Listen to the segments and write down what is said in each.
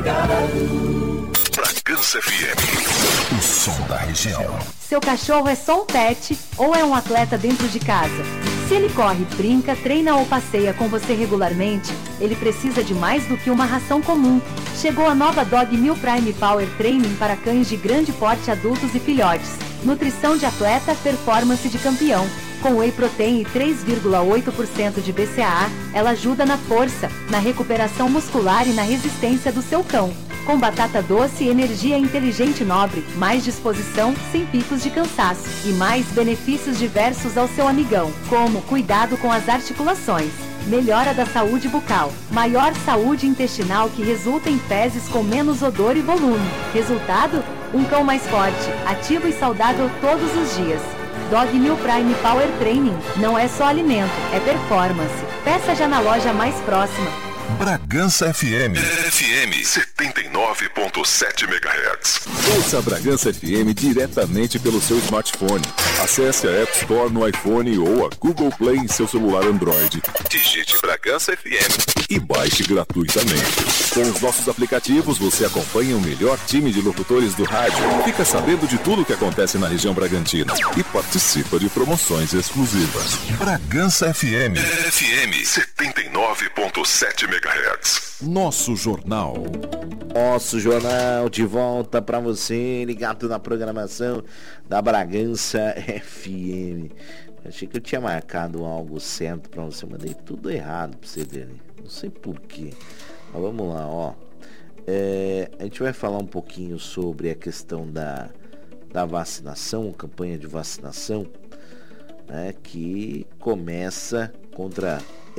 Bragança FM, o som da região. Seu cachorro é só um pet ou é um atleta dentro de casa? Se ele corre, brinca, treina ou passeia com você regularmente, ele precisa de mais do que uma ração comum. Chegou a nova Dog Meal Prime Power Training para cães de grande porte, adultos e filhotes. Nutrição de atleta, performance de campeão. Com whey protein e 3,8% de BCAA, ela ajuda na força, na recuperação muscular e na resistência do seu cão. Com batata doce e energia inteligente nobre, mais disposição, sem picos de cansaço e mais benefícios diversos ao seu amigão, como cuidado com as articulações, melhora da saúde bucal, maior saúde intestinal que resulta em fezes com menos odor e volume. Resultado? Um cão mais forte, ativo e saudável todos os dias. Dog Meal Prime Power Training não é só alimento, é performance. Peça já na loja mais próxima. Bragança FM. FM 79.7 MHz. Ouça a Bragança FM diretamente pelo seu smartphone. Acesse a App Store no iPhone ou a Google Play em seu celular Android. Digite Bragança FM e baixe gratuitamente. Com os nossos aplicativos, você acompanha o melhor time de locutores do rádio, fica sabendo de tudo o que acontece na região Bragantina e participa de promoções exclusivas. Bragança FM. FM 79.7 MHz. Nosso jornal. Nosso jornal de volta para você, ligado na programação da Bragança FM. Achei que eu tinha marcado algo certo para você, mandei tudo errado para você ver. Não sei porquê. Mas vamos lá, ó. A gente vai falar um pouquinho sobre a questão da vacinação, campanha de vacinação, né, que começa contra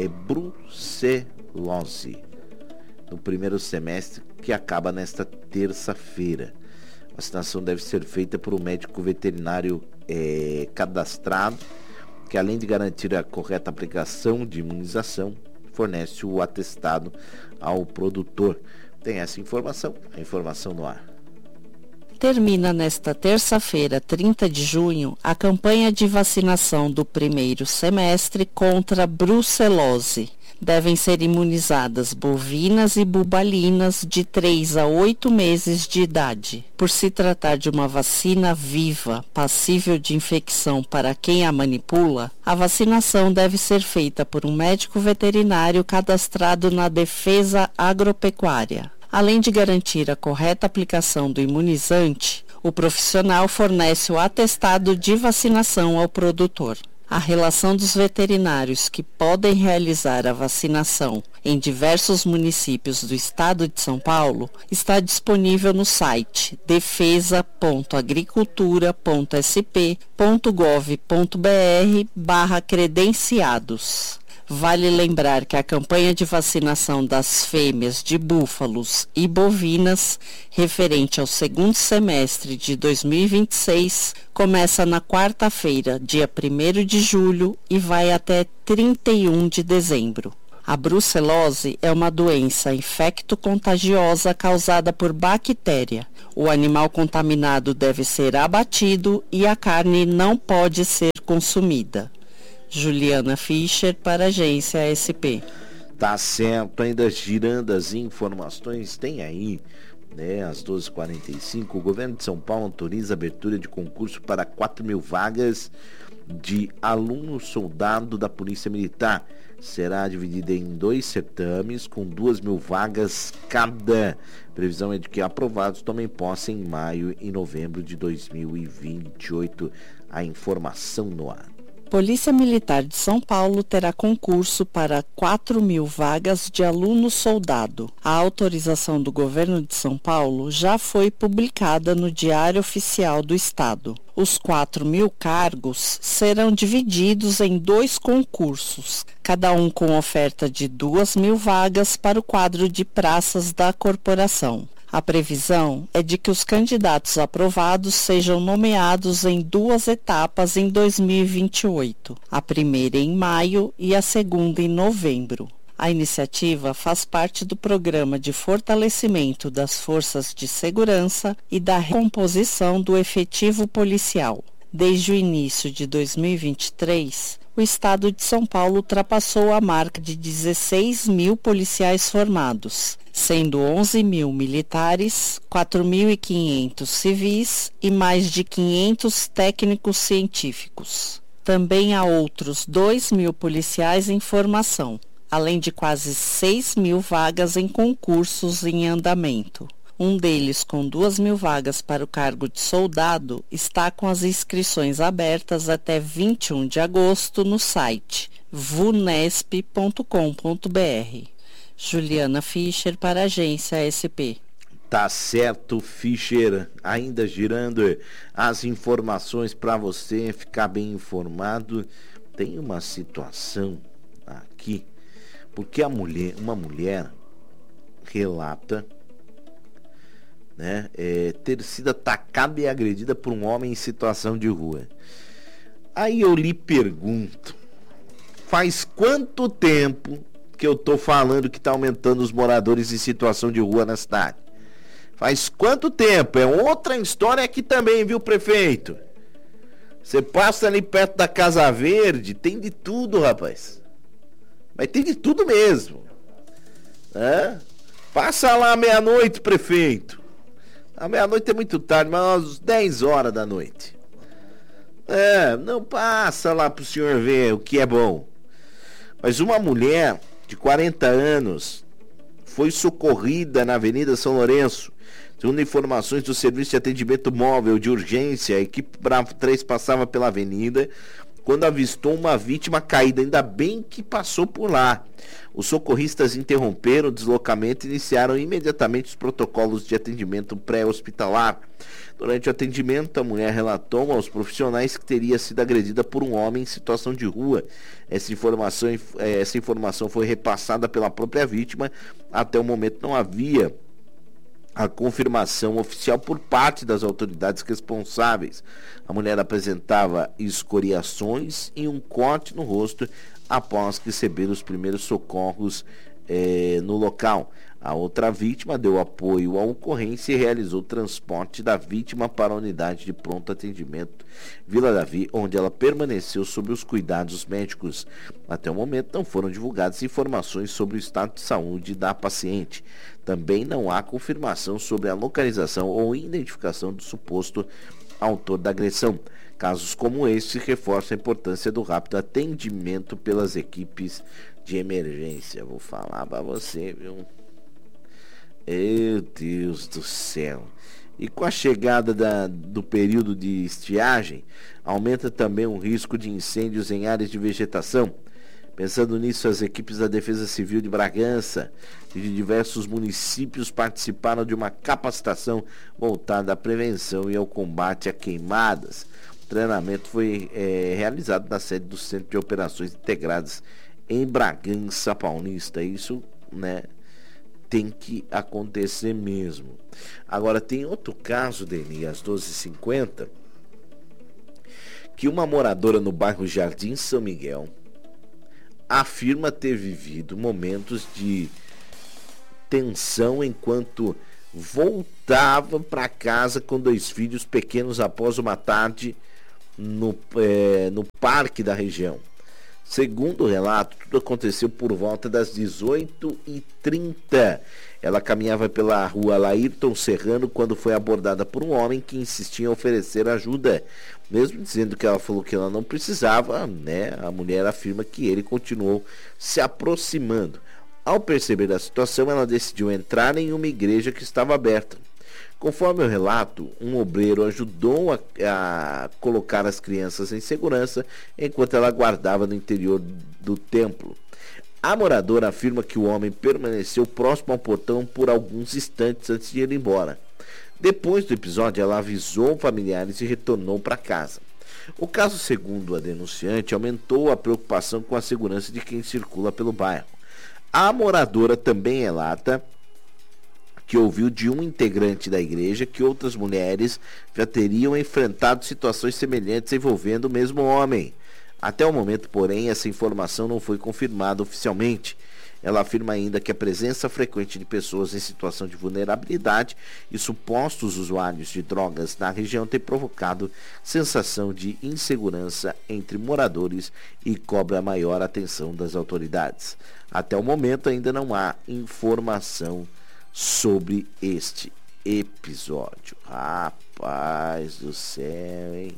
brucelose no primeiro semestre, que acaba nesta terça-feira. A vacinação deve ser feita por um médico veterinário cadastrado, que além de garantir a correta aplicação de imunização, fornece o atestado ao produtor. Tem essa informação, a informação no ar. Termina nesta terça-feira, 30 de junho, a campanha de vacinação do primeiro semestre contra brucelose. Devem ser imunizadas bovinas e bubalinas de 3 a 8 meses de idade. Por se tratar de uma vacina viva, passível de infecção para quem a manipula, a vacinação deve ser feita por um médico veterinário cadastrado na Defesa Agropecuária. Além de garantir a correta aplicação do imunizante, o profissional fornece o atestado de vacinação ao produtor. A relação dos veterinários que podem realizar a vacinação em diversos municípios do estado de São Paulo está disponível no site defesa.agricultura.sp.gov.br/credenciados. Vale lembrar que a campanha de vacinação das fêmeas de búfalos e bovinas, referente ao segundo semestre de 2026, começa na quarta-feira, dia 1º de julho, e vai até 31 de dezembro. A brucelose é uma doença infecto-contagiosa causada por bactéria. O animal contaminado deve ser abatido e a carne não pode ser consumida. Juliana Fischer, para a Agência SP. Tá certo, ainda girando as informações, tem aí, né, às 12h45, o governo de São Paulo autoriza a abertura de concurso para 4.000 vagas de aluno soldado da Polícia Militar. Será dividida em 2 certames, com 2.000 vagas cada. A previsão é de que aprovados tomem posse em maio e novembro de 2028. A informação no ar. Polícia Militar de São Paulo terá concurso para 4.000 vagas de aluno soldado. A autorização do governo de São Paulo já foi publicada no Diário Oficial do Estado. Os 4.000 cargos serão divididos em 2 concursos, cada um com oferta de 2.000 vagas para o quadro de praças da corporação. A previsão é de que os candidatos aprovados sejam nomeados em 2 etapas em 2028, a primeira em maio e a segunda em novembro. A iniciativa faz parte do programa de fortalecimento das forças de segurança e da recomposição do efetivo policial. Desde o início de 2023, o estado de São Paulo ultrapassou a marca de 16 mil policiais formados, sendo 11 mil militares, 4.500 civis e mais de 500 técnicos científicos. Também há outros 2 mil policiais em formação, além de quase 6 mil vagas em concursos em andamento. Um deles, com 2 mil vagas para o cargo de soldado, está com as inscrições abertas até 21 de agosto no site vunesp.com.br. Juliana Fischer para a Agência SP. Tá certo, Fischer, ainda girando as informações para você ficar bem informado. Tem uma situação aqui, porque uma mulher relata, né, ter sido atacada e agredida por um homem em situação de rua. Aí eu lhe pergunto, faz quanto tempo que eu tô falando que tá aumentando os moradores em situação de rua na cidade? Faz quanto tempo? É outra história aqui também, viu, prefeito? Você passa ali perto da Casa Verde, tem de tudo, rapaz. Mas tem de tudo mesmo. Passa lá à meia-noite, prefeito. A meia-noite é muito tarde, mas às 10 horas da noite. Não passa lá pro senhor ver o que é bom. Mas uma mulher de 40 anos foi socorrida na Avenida São Lourenço. Segundo informações do Serviço de Atendimento Móvel de Urgência, a equipe Bravo 3 passava pela avenida quando avistou uma vítima caída. Ainda bem que passou por lá. Os socorristas interromperam o deslocamento e iniciaram imediatamente os protocolos de atendimento pré-hospitalar. Durante o atendimento, a mulher relatou aos profissionais que teria sido agredida por um homem em situação de rua. Essa informação foi repassada pela própria vítima. Até o momento não havia a confirmação oficial por parte das autoridades responsáveis. A mulher apresentava escoriações e um corte no rosto após receber os primeiros socorros no local. A outra vítima deu apoio à ocorrência e realizou o transporte da vítima para a unidade de pronto atendimento Vila Davi, onde ela permaneceu sob os cuidados médicos. Até o momento não foram divulgadas informações sobre o estado de saúde da paciente. Também não há confirmação sobre a localização ou identificação do suposto autor da agressão. Casos como este reforçam a importância do rápido atendimento pelas equipes de emergência. Vou falar para você, viu? Meu Deus do céu. E com a chegada do período de estiagem, aumenta também o risco de incêndios em áreas de vegetação. Pensando nisso, as equipes da Defesa Civil de Bragança e de diversos municípios participaram de uma capacitação voltada à prevenção e ao combate a queimadas. O treinamento foi realizado na sede do Centro de Operações Integradas em Bragança Paulista. Isso, né, tem que acontecer mesmo. Agora, tem outro caso, Deni, às 12h50, que uma moradora no bairro Jardim São Miguel afirma ter vivido momentos de tensão enquanto voltava para casa com 2 filhos pequenos após uma tarde no parque da região. Segundo o relato, tudo aconteceu por volta das 18h30. Ela caminhava pela rua Laírton Serrano quando foi abordada por um homem que insistia em oferecer ajuda. Mesmo dizendo que ela falou que ela não precisava, né, a mulher afirma que ele continuou se aproximando. Ao perceber a situação, ela decidiu entrar em uma igreja que estava aberta. Conforme o relato, um obreiro ajudou a colocar as crianças em segurança enquanto ela aguardava no interior do templo. A moradora afirma que o homem permaneceu próximo ao portão por alguns instantes antes de ir embora. Depois do episódio, ela avisou familiares e retornou para casa. O caso, segundo a denunciante, aumentou a preocupação com a segurança de quem circula pelo bairro. A moradora também relata que ouviu de um integrante da igreja que outras mulheres já teriam enfrentado situações semelhantes envolvendo o mesmo homem. Até o momento, porém, essa informação não foi confirmada oficialmente. Ela afirma ainda que a presença frequente de pessoas em situação de vulnerabilidade e supostos usuários de drogas na região tem provocado sensação de insegurança entre moradores e cobra maior atenção das autoridades. Até o momento ainda não há informação sobre este episódio. Rapaz do céu, hein?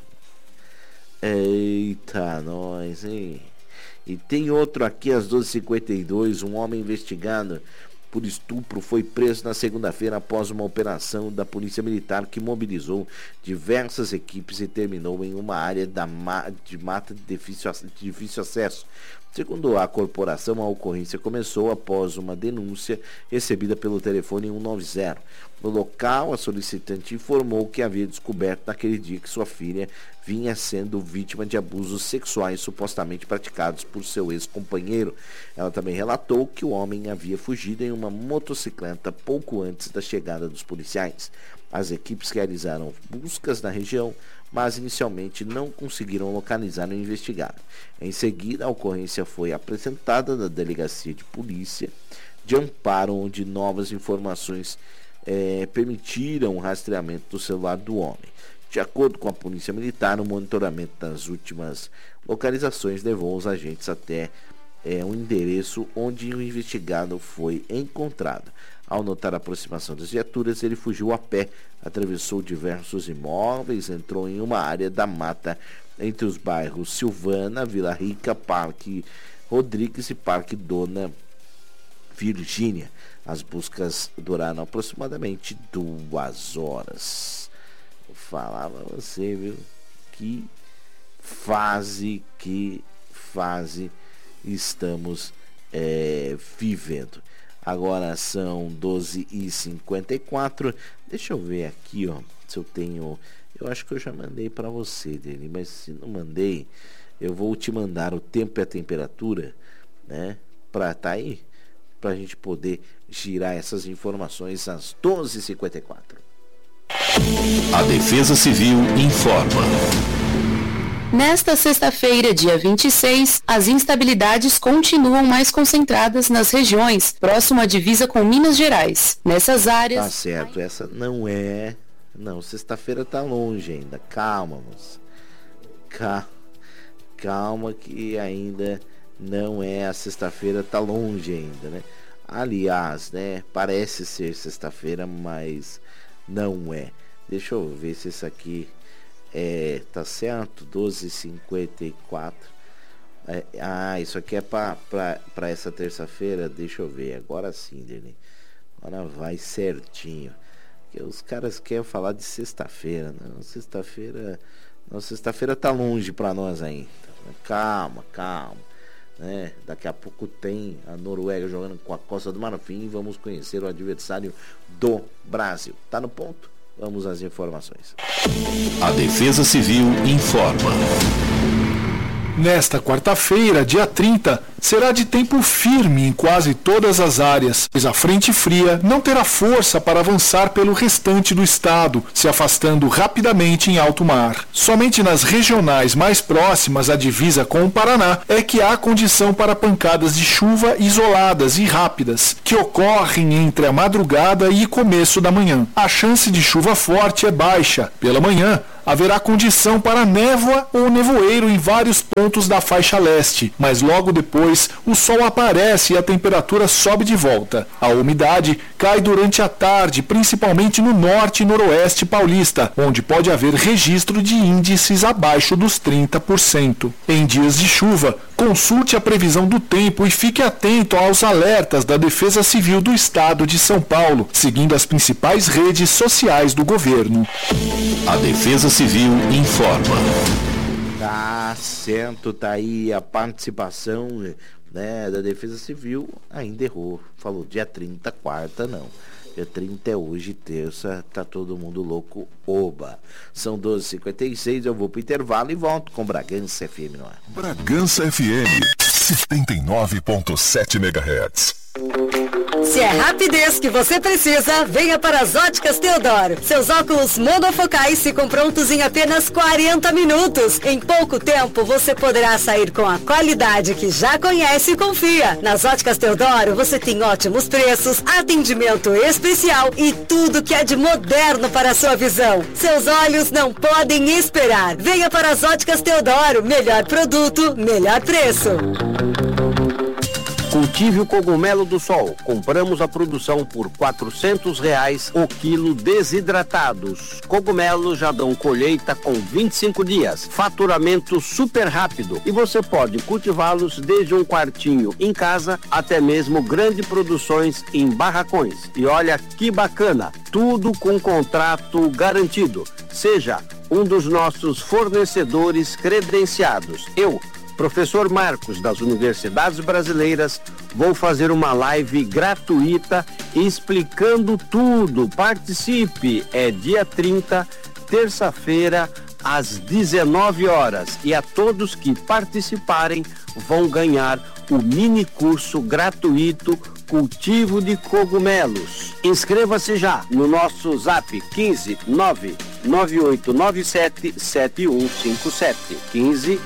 Eita, nós, hein? E tem outro aqui às 12h52, um homem investigado por estupro foi preso na segunda-feira após uma operação da Polícia Militar que mobilizou diversas equipes e terminou em uma área de mata de difícil acesso. Segundo a corporação, a ocorrência começou após uma denúncia recebida pelo telefone 190. No local, a solicitante informou que havia descoberto naquele dia que sua filha vinha sendo vítima de abusos sexuais supostamente praticados por seu ex-companheiro. Ela também relatou que o homem havia fugido em uma motocicleta pouco antes da chegada dos policiais. As equipes realizaram buscas na região, mas inicialmente não conseguiram localizar o investigado. Em seguida, a ocorrência foi apresentada na Delegacia de Polícia de Amparo, onde novas informações permitiram o rastreamento do celular do homem. De acordo com a Polícia Militar, o monitoramento das últimas localizações levou os agentes até um endereço onde o investigado foi encontrado. Ao notar a aproximação das viaturas, ele fugiu a pé, atravessou diversos imóveis, entrou em uma área da mata entre os bairros Silvana, Vila Rica, Parque Rodrigues e Parque Dona Virgínia. As buscas duraram aproximadamente 2 horas. Eu falava a você, viu? Que fase estamos vivendo. Agora são 12h54. Deixa eu ver aqui, ó, se eu tenho. Eu acho que eu já mandei para você, Dele, mas se não mandei, eu vou te mandar o tempo e a temperatura, né? Tá aí, pra gente poder girar essas informações às 12h54. A Defesa Civil informa. Nesta sexta-feira, dia 26, as instabilidades continuam mais concentradas nas regiões próximo à divisa com Minas Gerais. Nessas áreas... Tá certo, essa não é... Não, sexta-feira tá longe ainda. Calma, moça. Calma que ainda não é a sexta-feira, tá longe ainda, né? Aliás, né, parece ser sexta-feira, mas não é. Deixa eu ver se isso aqui... tá certo, 12h54. Isso aqui é para essa terça-feira. Deixa eu ver, agora sim, Dele. Agora vai certinho. Porque os caras querem falar de sexta-feira. Não, sexta-feira tá longe para nós ainda. Calma, né? Daqui a pouco tem a Noruega jogando com a Costa do Marfim e vamos conhecer o adversário do Brasil. Tá no ponto? Vamos às informações. A Defesa Civil informa. Nesta quarta-feira, dia 30, será de tempo firme em quase todas as áreas, pois a frente fria não terá força para avançar pelo restante do estado, se afastando rapidamente em alto mar. Somente nas regionais mais próximas à divisa com o Paraná é que há condição para pancadas de chuva isoladas e rápidas, que ocorrem entre a madrugada e começo da manhã. A chance de chuva forte é baixa. Pela manhã, haverá condição para névoa ou nevoeiro em vários pontos da faixa leste, mas logo depois o sol aparece e a temperatura sobe de volta. A umidade cai durante a tarde, principalmente no norte e noroeste paulista, onde pode haver registro de índices abaixo dos 30%. Em dias de chuva, consulte a previsão do tempo e fique atento aos alertas da Defesa Civil do Estado de São Paulo, seguindo as principais redes sociais do governo. A Defesa Civil informa. Tá certo, tá aí a participação, né, da Defesa Civil. Ainda errou, falou dia 30, quarta não. Dia 30 é hoje, terça, tá todo mundo louco, oba. São 12h56, eu vou pro intervalo e volto com Bragança FM no ar. Bragança FM, 79.7 MHz. Se é rapidez que você precisa, venha para as Óticas Teodoro. Seus óculos monofocais ficam prontos em apenas 40 minutos. Em pouco tempo, você poderá sair com a qualidade que já conhece e confia. Nas Óticas Teodoro, você tem ótimos preços, atendimento especial e tudo que é de moderno para a sua visão. Seus olhos não podem esperar. Venha para as Óticas Teodoro. Melhor produto, melhor preço. Cultive o cogumelo do sol. Compramos a produção por R$400 o quilo desidratados. Cogumelos já dão colheita com 25 dias. Faturamento super rápido. E você pode cultivá-los desde um quartinho em casa até mesmo grandes produções em barracões. E olha que bacana, tudo com contrato garantido. Seja um dos nossos fornecedores credenciados. Eu, Professor Marcos, das Universidades Brasileiras, vou fazer uma live gratuita explicando tudo. Participe, é dia 30, terça-feira, às 19 horas. E a todos que participarem vão ganhar o mini curso gratuito Cultivo de Cogumelos. Inscreva-se já no nosso zap 15 99897 7157. 15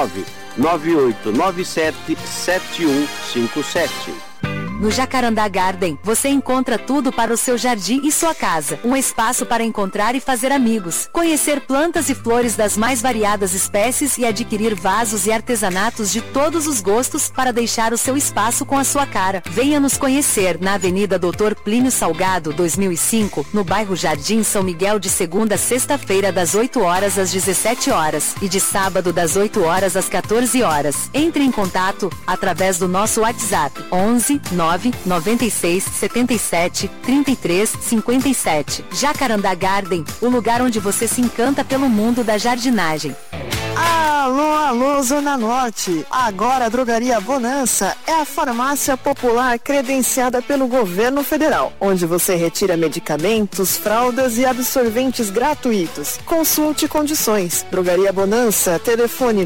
9897-7157. No Jacarandá Garden, você encontra tudo para o seu jardim e sua casa. Um espaço para encontrar e fazer amigos, conhecer plantas e flores das mais variadas espécies e adquirir vasos e artesanatos de todos os gostos para deixar o seu espaço com a sua cara. Venha nos conhecer na Avenida Dr. Plínio Salgado, 2005, no bairro Jardim São Miguel, de segunda a sexta-feira das 8 horas às 17 horas e de sábado das 8 horas às 14 horas. Entre em contato através do nosso WhatsApp 11 996 77 33 57. Jacarandá Garden, o lugar onde você se encanta pelo mundo da jardinagem. Alô, Zona Norte. Agora a Drogaria Bonança é a farmácia popular credenciada pelo governo federal, onde você retira medicamentos, fraldas e absorventes gratuitos. Consulte condições. Drogaria Bonança, telefone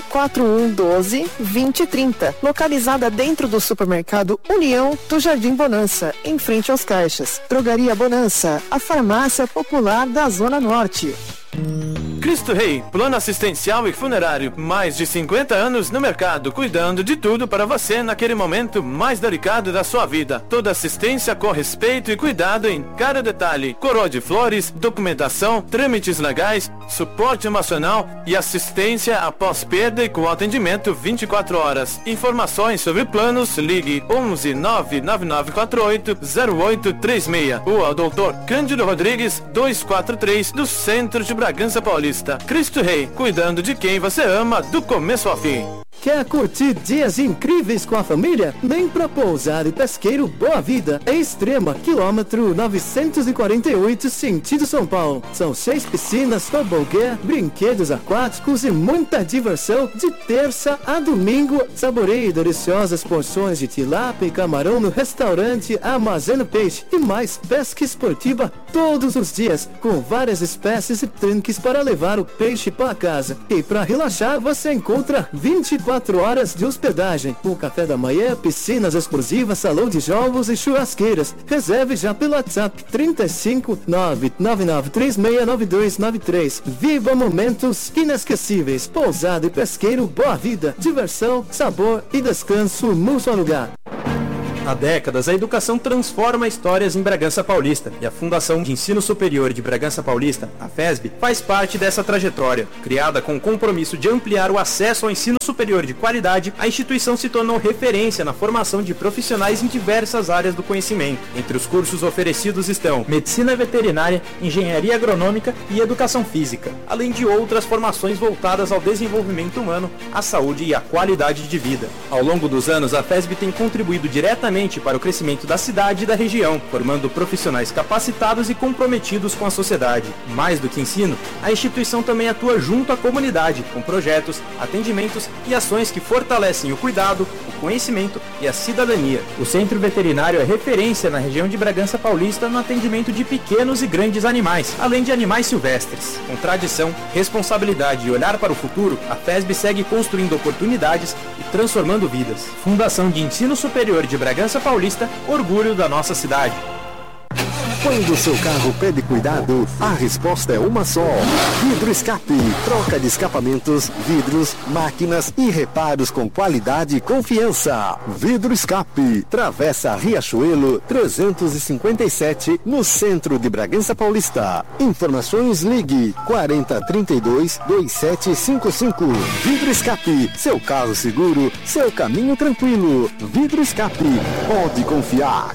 94112-2030, localizada dentro do supermercado União do Jardim Bonança, em frente aos caixas. Drogaria Bonança, a farmácia popular da Zona Norte. Cristo Rei, plano assistencial e funerário, mais de 50 anos no mercado, cuidando de tudo para você naquele momento mais delicado da sua vida. Toda assistência com respeito e cuidado em cada detalhe. Coroa de flores, documentação, trâmites legais, suporte emocional e assistência após perda e com atendimento 24 horas. Informações sobre planos, ligue 11 99948 0836 ou ao Dr. Cândido Rodrigues 243 do Centro de Bragança Paulista. Cristo Rei, cuidando de quem você ama do começo ao fim. Quer curtir dias incríveis com a família? Vem pra Pousada e Pesqueiro Boa Vida, em Extrema, quilômetro 948, sentido São Paulo. São 6 piscinas, tobogã, brinquedos aquáticos e muita diversão de terça a domingo. Saboreie deliciosas porções de tilápia e camarão no restaurante Armazeno Peixe e mais pesca esportiva todos os dias, com várias espécies e tanques para levar o peixe para casa. E para relaxar, você encontra 24 horas de hospedagem, com café da manhã, piscinas exclusivas, salão de jogos e churrasqueiras. Reserve já pelo WhatsApp 35 999369293. Viva momentos inesquecíveis. Pousada e Pesqueiro Boa Vida. Diversão, sabor e descanso num só lugar. Há décadas, a educação transforma histórias em Bragança Paulista e a Fundação de Ensino Superior de Bragança Paulista, a FESB, faz parte dessa trajetória. Criada com o compromisso de ampliar o acesso ao ensino superior de qualidade, a instituição se tornou referência na formação de profissionais em diversas áreas do conhecimento. Entre os cursos oferecidos estão Medicina Veterinária, Engenharia Agronômica e Educação Física, além de outras formações voltadas ao desenvolvimento humano, à saúde e à qualidade de vida. Ao longo dos anos, a FESB tem contribuído diretamente para o crescimento da cidade e da região, formando profissionais capacitados e comprometidos com a sociedade. Mais do que ensino, a instituição também atua junto à comunidade, com projetos, atendimentos e ações que fortalecem o cuidado, o conhecimento e a cidadania. O Centro Veterinário é referência na região de Bragança Paulista no atendimento de pequenos e grandes animais, além de animais silvestres. Com tradição, responsabilidade e olhar para o futuro, a FESB segue construindo oportunidades e transformando vidas. Fundação de Ensino Superior de Bragança Bragança Paulista, orgulho da nossa cidade. Quando o seu carro pede cuidado, a resposta é uma só. Vidro Escape. Troca de escapamentos, vidros, máquinas e reparos com qualidade e confiança. Vidro Escape. Travessa Riachuelo 357, no centro de Bragança Paulista. Informações, ligue 4032-2755. Vidro Escape. Seu carro seguro, seu caminho tranquilo. Vidro Escape. Pode confiar.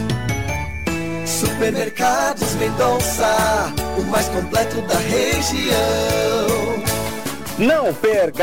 Supermercados Mendonça, o mais completo da região. Não perca